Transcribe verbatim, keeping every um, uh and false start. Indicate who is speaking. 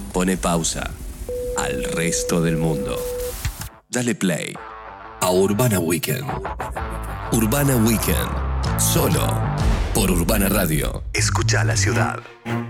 Speaker 1: Pone pausa al resto del mundo. Dale play a Urbana Weekend. Urbana Weekend. Solo por Urbana Radio. Escucha la ciudad.